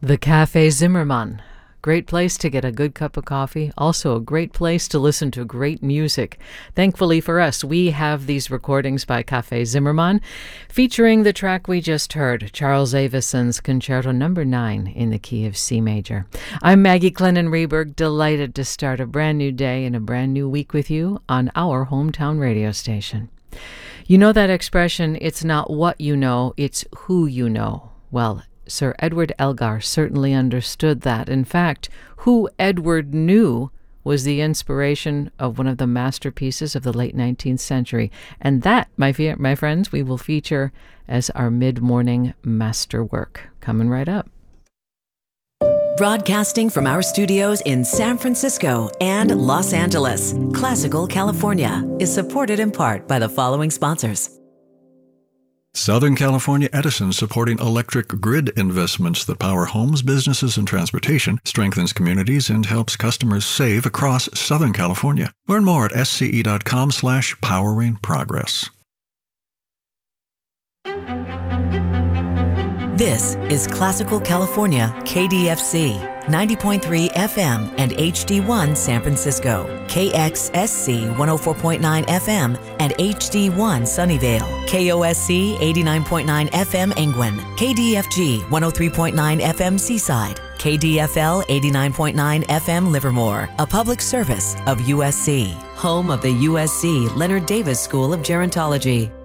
The Cafe Zimmermann. Great place to get a good cup of coffee. Also a great place to listen to great music. Thankfully for us, we have these recordings by Cafe Zimmermann featuring the track we just heard, Charles Avison's Concerto No. 9 in the key of C major. I'm Maggie Clennon-Reberg, delighted to start a brand new day and a brand new week with you on our hometown radio station. You know that expression, it's not what you know, it's who you know. Well, Sir Edward Elgar certainly understood that. In fact, who Edward knew was the inspiration of one of the masterpieces of the late 19th century. And that, my friends, we will feature as our mid-morning masterwork. Coming right up. Broadcasting from our studios in San Francisco and Los Angeles, Classical California is supported in part by the following sponsors. Southern California Edison, supporting electric grid investments that power homes, businesses, and transportation, strengthens communities, and helps customers save across Southern California. Learn more at sce.com/poweringprogress. This is Classical California, KDFC, 90.3 FM and HD1 San Francisco, KXSC 104.9 FM and HD1 Sunnyvale, KOSC 89.9 FM Angwin, KDFG 103.9 FM Seaside, KDFL 89.9 FM Livermore, a public service of USC, home of the USC Leonard Davis School of Gerontology.